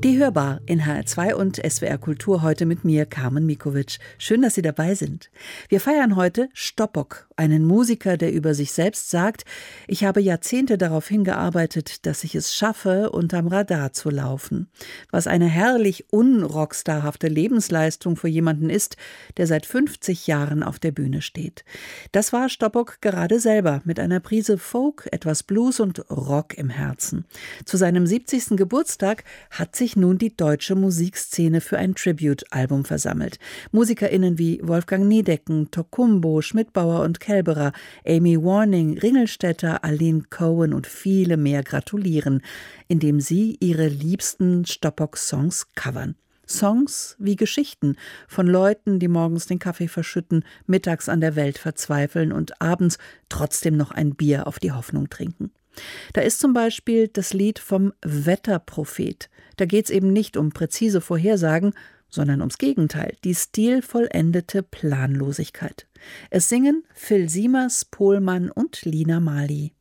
Die Hörbar in HR2 und SWR Kultur heute mit mir, Carmen Mikovic. Schön, dass Sie dabei sind. Wir feiern heute Stoppock, einen Musiker, der über sich selbst sagt: Ich habe Jahrzehnte darauf hingearbeitet, dass ich es schaffe, unterm Radar zu laufen. Was eine herrlich unrockstarhafte Lebensleistung für jemanden ist, der seit 50 Jahren auf der Bühne steht. Das war Stoppock gerade selber, mit einer Prise Folk, etwas Blues und Rock im Herzen. Zu seinem 70. Geburtstag hat sich nun die deutsche Musikszene für ein Tribute-Album versammelt. MusikerInnen wie Wolfgang Niedecken, Tokumbo, Schmidbauer und Kelberer, Amy Warning, Ringelstetter, Aline Cohen und viele mehr gratulieren, indem sie ihre liebsten Stoppock-Songs covern. Songs wie Geschichten von Leuten, die morgens den Kaffee verschütten, mittags an der Welt verzweifeln und abends trotzdem noch ein Bier auf die Hoffnung trinken. Da ist zum Beispiel das Lied vom Wetterprophet. Da geht es eben nicht um präzise Vorhersagen, sondern ums Gegenteil, die stilvollendete Planlosigkeit. Es singen Phil Siemers, Pohlmann und Lina Mali.